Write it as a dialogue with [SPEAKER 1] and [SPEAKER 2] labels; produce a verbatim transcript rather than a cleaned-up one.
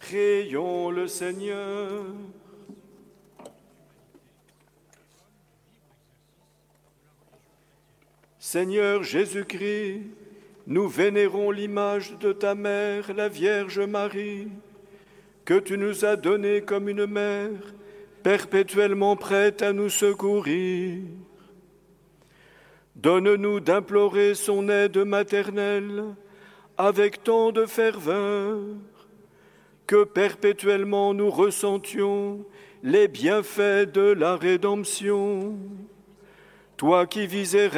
[SPEAKER 1] Prions le Seigneur. Seigneur Jésus-Christ, nous vénérons l'image de ta mère, la Vierge Marie, que tu nous as donnée comme une mère, perpétuellement prête à nous secourir. Donne-nous d'implorer son aide maternelle avec tant de ferveur, que perpétuellement nous ressentions les bienfaits de la rédemption. Toi qui vis et